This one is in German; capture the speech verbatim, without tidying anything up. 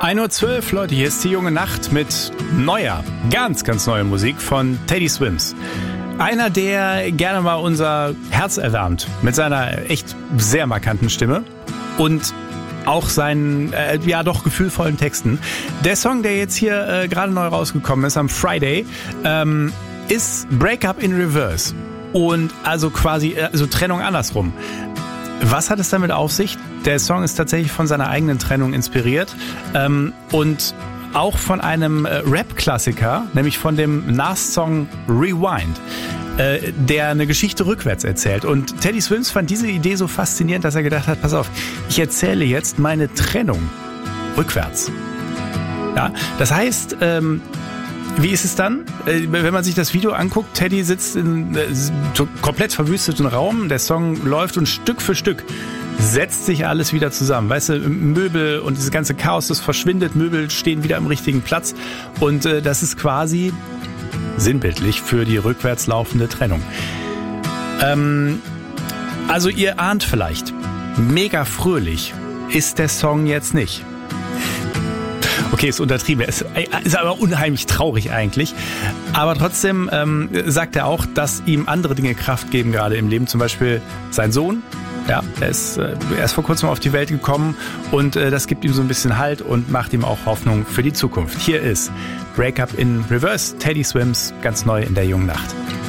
ein Uhr zwölf, Leute, hier ist die junge Nacht mit neuer, ganz, ganz neuer Musik von Teddy Swims. Einer, der gerne mal unser Herz erwärmt mit seiner echt sehr markanten Stimme und auch seinen, äh, ja doch, gefühlvollen Texten. Der Song, der jetzt hier äh, gerade neu rausgekommen ist am Friday, ähm, ist Break Up in Reverse. Und also quasi, also Trennung andersrum. Was hat es damit auf sich? Der Song ist tatsächlich von seiner eigenen Trennung inspiriert ähm, und auch von einem äh, Rap-Klassiker, nämlich von dem Nas-Song Rewind, äh, der eine Geschichte rückwärts erzählt. Und Teddy Swims fand diese Idee so faszinierend, dass er gedacht hat, pass auf, ich erzähle jetzt meine Trennung rückwärts. Ja, das heißt, ähm, wie ist es dann? Wenn man sich das Video anguckt, Teddy sitzt in einem komplett verwüsteten Raum, der Song läuft und Stück für Stück setzt sich alles wieder zusammen. Weißt du, Möbel und dieses ganze Chaos, das verschwindet, Möbel stehen wieder am richtigen Platz und äh, das ist quasi sinnbildlich für die rückwärts laufende Trennung. Ähm, also ihr ahnt vielleicht, mega fröhlich ist der Song jetzt nicht. Okay, ist untertrieben. Es ist aber unheimlich traurig eigentlich. Aber trotzdem ähm, sagt er auch, dass ihm andere Dinge Kraft geben, gerade im Leben. Zum Beispiel sein Sohn. Ja, er ist, äh, er ist vor kurzem auf die Welt gekommen und äh, das gibt ihm so ein bisschen Halt und macht ihm auch Hoffnung für die Zukunft. Hier ist Break Up in Reverse, Teddy Swims, ganz neu in der jungen Nacht.